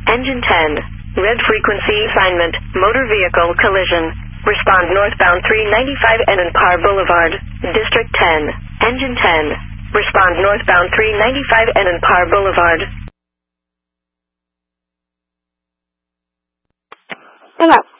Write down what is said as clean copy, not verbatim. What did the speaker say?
Engine 10. Red frequency assignment. Motor vehicle collision. Respond northbound 395 Enanpar Boulevard. District 10. Engine 10. Respond northbound 395 Enanpar Boulevard. Hang on.